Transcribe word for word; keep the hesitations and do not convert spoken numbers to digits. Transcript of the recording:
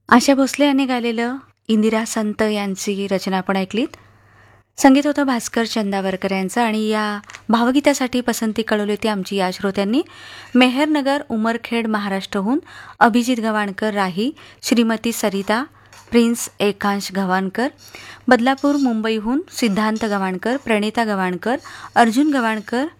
आशा भोसले यांनी गायलेलं इंदिरा संत यांची रचना आपण ऐकलीत. संगीत होतं भास्कर चंदावरकर यांचं आणि या भावगीतासाठी पसंती कळवली होती आमची या श्रोत्यांनी. मेहरनगर उमरखेड महाराष्ट्रहून अभिजित गवाणकर राही, श्रीमती सरिता, प्रिन्स एकांश गवाणकर, बदलापूर मुंबईहून सिद्धांत गवाणकर, प्रणिता गवाणकर, अर्जुन गवाणकर,